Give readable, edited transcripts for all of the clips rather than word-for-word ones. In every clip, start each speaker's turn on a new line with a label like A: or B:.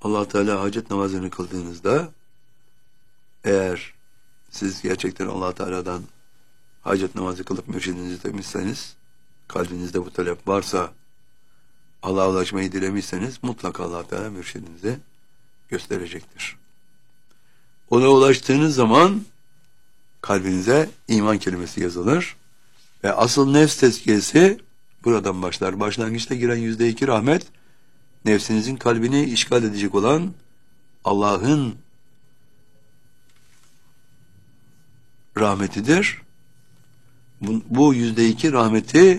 A: Allah Teala hacet namazını kıldığınızda, eğer siz gerçekten Allah Teala'dan hacet namazı kılıp mürşidinizi demişseniz, kalbinizde bu talep varsa, Allah'a ulaşmayı dilemişseniz, mutlaka Allah Teala mürşidinizi gösterecektir. Ona ulaştığınız zaman kalbinize iman kelimesi yazılır ve asıl nefs tezkiyesi buradan başlar. Başlangıçta giren %2 rahmet, nefsinizin kalbini işgal edecek olan Allah'ın rahmetidir. Bu %2 rahmeti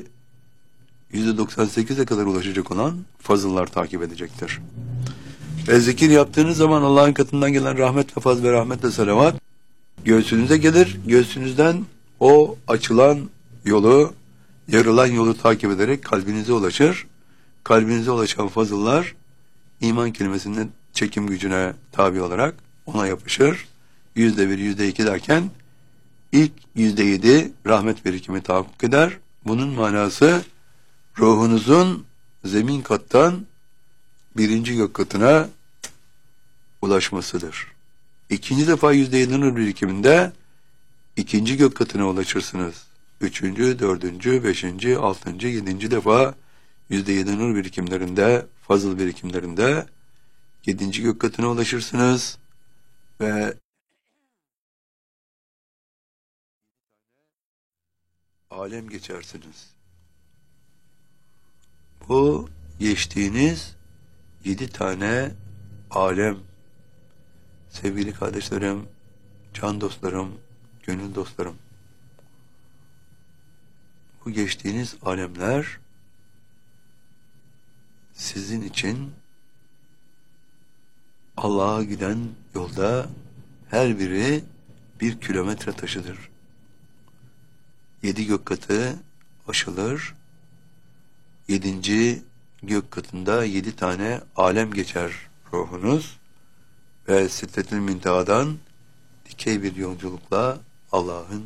A: %98'e kadar ulaşacak olan fazıllar takip edecektir. Ve zikir yaptığınız zaman Allah'ın katından gelen rahmet ve faz ve rahmet ve salavat göğsünüze gelir. Göğsünüzden o açılan yolu, yarılan yolu takip ederek kalbinize ulaşır. Kalbinize ulaşan fazıllar iman kelimesinin çekim gücüne tabi olarak ona yapışır. %1, %2 derken ilk %7 rahmet birikimi tahakkuk eder. Bunun manası ruhunuzun zemin kattan birinci gök katına ulaşmasıdır. İkinci defa %7 nur birikiminde ikinci gök katına ulaşırsınız. Üçüncü, dördüncü, beşinci, altıncı, yedinci defa %7 nur birikimlerinde, fazıl birikimlerinde yedinci gök katına ulaşırsınız ve alem geçersiniz. Bu geçtiğiniz 7 tane alem, sevgili kardeşlerim, can dostlarım, gönül dostlarım, bu geçtiğiniz alemler sizin için Allah'a giden yolda her biri 1 kilometre taşıdır. 7 gök katı aşılır. 7. gök katında 7 tane alem geçer ruhunuz ve Sidretül Münteha'dan dikey bir yolculukla Allah'ın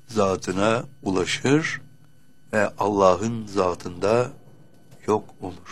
A: zatına ulaşır ve Allah'ın zatında yok olur.